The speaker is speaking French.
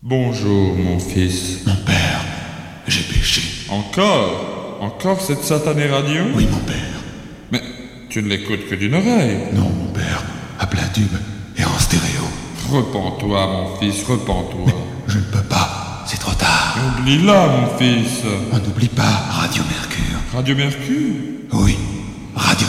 Bonjour, mon fils. Mon père, j'ai péché. Encore cette satanée radio? Oui, mon père. Mais tu ne l'écoutes que d'une oreille. Non, mon père, à plein tube et en stéréo. Repens-toi, mon fils, repens-toi. Je ne peux pas, c'est trop tard. Oublie-la, mon fils. On n'oublie pas Radio Mercure. Radio Mercure? Oui, Radio